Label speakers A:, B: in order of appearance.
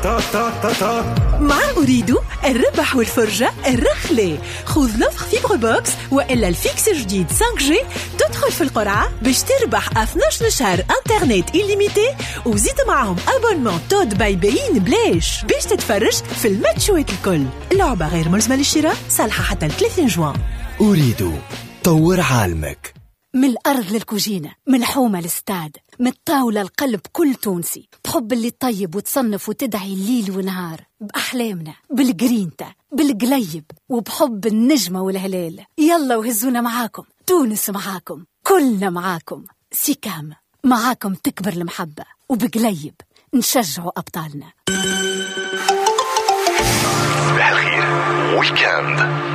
A: مع أريد الربح والفرجة الرخلة. خذ لوفر فيبر بوكس وإلا الفيكس جديد 5G. تدخل في القرعة باش تربح 12 شهر انترنت إليميتي وزيد معهم أبونمون تود باي باين بلاش باش تتفرج في الماتشوات الكل. اللعبة غير ملزمة للشراء، صالحة حتى 30 جوان.
B: أريد طور عالمك.
C: من الأرض للكوجينة، من حومة للستاد، من الطاولة القلب كل تونسي، بحب اللي طيب وتصنف وتدعي الليل ونهار، بأحلامنا، بالجرينتا، بالقليب، وبحب النجمة والهلال. يلا وهزونا معاكم، تونس معاكم، كلنا معاكم. سيكام معاكم تكبر المحبة، وبقليب نشجعوا أبطالنا.
D: صباح الخير ويكاند.